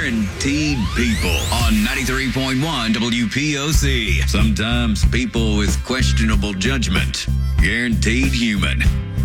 Guaranteed people on 93.1 WPOC. Sometimes people with questionable judgment. Guaranteed human.